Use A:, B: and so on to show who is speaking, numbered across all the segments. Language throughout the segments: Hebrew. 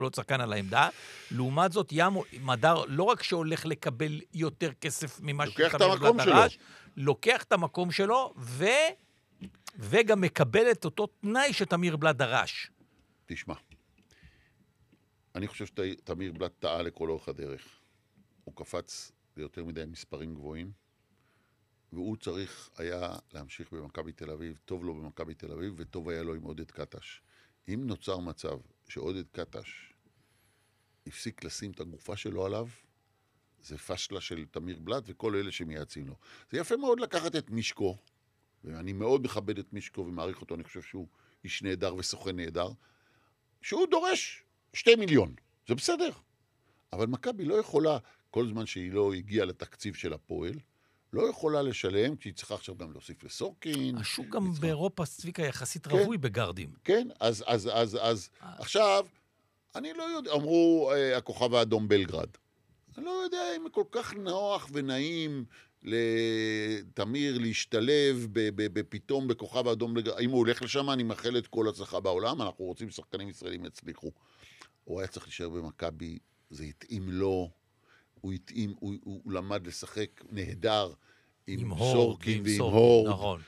A: להיות שחקן על העמדה. לעומת זאת, ים מדר לא רק שהולך לקבל יותר כסף ממה
B: שתמיר בלאט דרש,
A: לוקח את המקום שלו, וגם מקבל את אותו תנאי שתמיר בלאט דרש.
B: תשמע, אני חושב שתמיר בלאט טעה לכל אורך הדרך. הוא קפץ ליותר מדי מספרים גבוהים, והוא צריך היה להמשיך במכבי תל אביב, טוב לו במכבי תל אביב, וטוב היה לו עם עודד קטש. אם נוצר מצב שעודד קטש הפסיק לשים את הגופה שלו עליו, זה פשלה של תמיר בלאט וכל אלה שמייעצים לו. זה יפה מאוד לקחת את מישקו, ואני מאוד מכבד את מישקו ומעריך אותו, אני חושב שהוא איש נהדר וסוכן נהדר, שהוא דורש 2 מיליון, זה בסדר. אבל מכבי לא יכולה, כל זמן שהיא לא הגיעה לתקציב של הפועל, לא יכולה לשלם, כי היא צריכה עכשיו גם להוסיף לסורקין.
A: השוק גם באירופה, צביקה, יחסית רווי בגרדים.
B: כן, אז עכשיו, אני לא יודע, אמרו הכוכב האדום בלגרד. אני לא יודע אם כל כך נוח ונעים לתמיר להשתלב פתאום בכוכב האדום בלגרד. אם הוא הולך לשם, אני מאחל את כל הצלחה בעולם, אנחנו רוצים שחקנים ישראלים יצליחו. הוא היה צריך להישאר במכבי, זה התאים לו, הוא התאים, הוא למד לשחק נהדר עם סורקין ועם הורד.
A: נכון.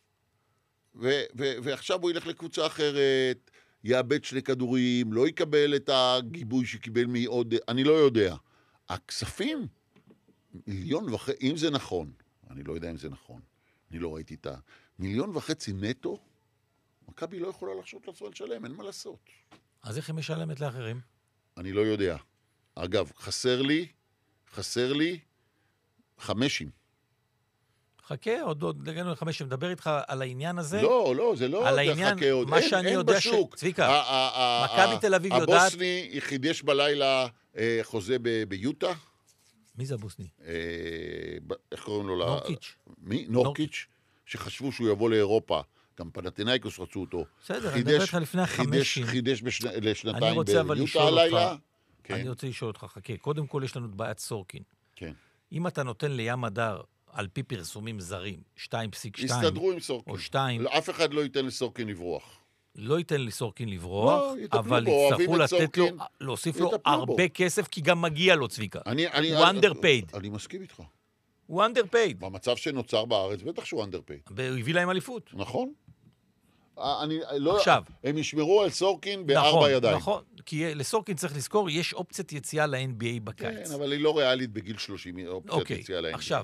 B: ועכשיו הוא ילך לקבוצה אחרת, יאבד 2 כדורים, לא יקבל את הגיבוי שקיבל מעוד, אני לא יודע. הכספים, 1.5 מיליון, אם זה נכון, אני לא יודע אם זה נכון, אני לא ראיתי את 1.5 מיליון נטו, מכבי לא יכולה לחשוב לעצמה לשלם, אין מה לעשות.
A: אז איך היא משלמת לאחרים?
B: אני לא יודע. אגב, חסר לי 5.
A: חכה, עוד הגענו ל5, מדבר איתך על העניין הזה.
B: לא, זה לא
A: על העניין,
B: חכה עוד.
A: מה שאני יודע צביקה, מכבי תל אביב יודעת...
B: הבוסני חידש בלילה חוזה ביוטה.
A: מי זה הבוסני?
B: איך קוראים לו?
A: נורקיץ'.
B: מי? נורקיץ', שחשבו שהוא יבוא לאירופה. גם פנתינייקוס רצו אותו.
A: בסדר, אני מדבר איתך לפני 5.
B: חידש לשנתיים ביוטה הלילה.
A: אני רוצה לשאול אותך, חכה. קודם כל יש לנו את בעיית סורקין.
B: כן.
A: אם אתה נותן לים מדר, על פי פרסומים זרים, 2.2,
B: יסתדרו עם סורקין.
A: או 2.
B: אף אחד לא ייתן לסורקין לברוח.
A: לא ייתן לסורקין לברוח,
B: לא,
A: אבל יצטרכו לתת לו, להוסיף לו הרבה כסף, כי גם מגיע לו צביקה. הוא underpaid.
B: אני מסכים איתך.
A: הוא underpaid.
B: במצב שנוצר בארץ, בטח שהוא underpaid.
A: הוא הביא להם אליפות.
B: נכון.
A: עכשיו.
B: הם ישמרו על סורקין ב4 ידיים.
A: נכון, כי לסורקין צריך לזכור, יש אופציית יציאה ל-NBA בקיץ.
B: כן, אבל היא לא ריאלית בגיל 30, אופציית יציאה ל-NBA.
A: עכשיו,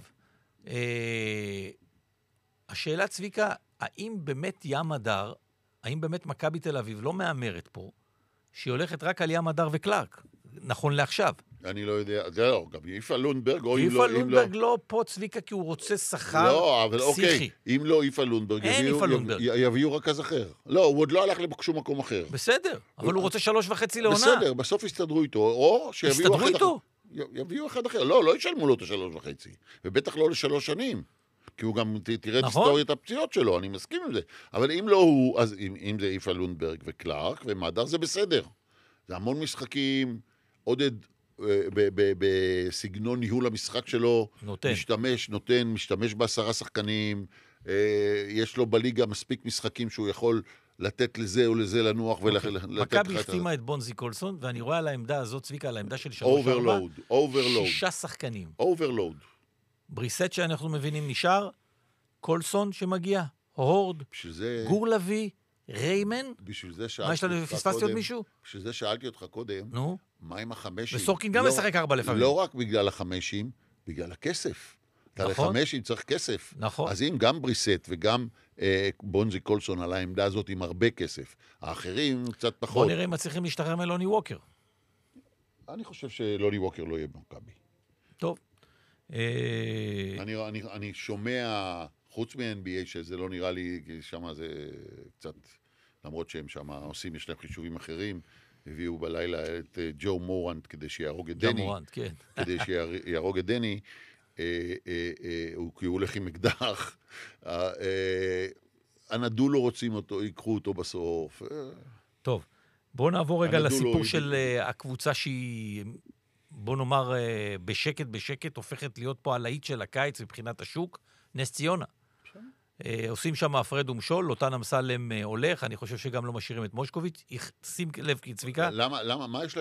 A: השאלה צביקה, האם באמת ים מדר, האם באמת מכבי תל אביב לא מאמרת פה, שהיא הולכת רק על ים מדר וקלארק, נכון לעכשיו?
B: אני לא יודע, זה לא, גם איפה לונדברג, או
A: איפה לונדברג לא פה צביקה, כי הוא רוצה שכר פסיכי.
B: אם לא איפה לונדברג, יביאו רכז אחר. לא, הוא עוד לא הלך לשום מקום אחר.
A: בסדר, אבל הוא רוצה 3.5 לעונה.
B: בסדר, בסוף יסתדרו איתו, או שיביאו אחד אחר. יביאו אחד אחר, לא ישלמו לו את 3.5, ובטח לא ל3 שנים. כי הוא גם תראה את היסטוריית הפציעות שלו, אני מסכים עם זה. אבל אם לא הוא, אז אם זה איפה לונדברג וקלארק ומדר, זה בסדר. זה המון משחקים, עודד בסגנון ניהול המשחק שלו, משתמש ב10 שחקנים, יש לו בליגה מספיק משחקים שהוא יכול לתת לזה או לזה לנוח
A: מכבי החתימה את בונזי קולסון, ואני רואה על העמדה הזאת, צביקה, על העמדה של 3-4, 6 שחקנים.
B: אוברלוד.
A: בריסט שאנחנו מבינים נשאר, קולסון שמגיע, הורד, גור לוי, ריימן. מה יש לנו, פספסתי עוד מישהו?
B: בשביל זה שאלתי אותך קודם, מה עם ה5?
A: וסורקין גם משחק 4 לפעמים.
B: לא רק בגלל ה5, בגלל הכסף. אתה ל5 צריך כסף.
A: נכון.
B: אז אם גם בריסט וגם בונזי קולסון על העמדה הזאת עם הרבה כסף, האחרים קצת פחות.
A: בוא נראה אם מצליחים להשתחרר מלוני ווקר.
B: אני חושב שלוני ווקר לא יהיה במכבי.
A: טוב.
B: אני שומע, חוץ מ-NBA, שזה לא נראה לי, כי שם זה קצת, למרות שהם שם עושים, יש להם חישובים אחרים, הביאו בלילה את ג'ו מורנט כדי שיהרוג את דני. כדי שיהרוג את דני, כי הוא הולך עם אקדח. הנדולו רוצים אותו, ייקחו אותו בסוף.
A: טוב, בואו נעבור רגע לסיפור של הקבוצה שהיא, בואו נאמר, בשקט הופכת להיות פה הלהיט של הקיץ מבחינת השוק, נס ציונה. עושים שם הפרד ומשול, לוטן אמסלם הולך, אני חושב שגם לא משאירים את מושקוביץ', שים לב כי צביקה.
B: למה? מה יש